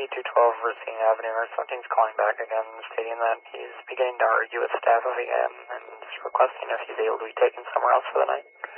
212 Racine Avenue or something's calling back again, stating that he's beginning to argue with staff again and is requesting if he's able to be taken somewhere else for the night.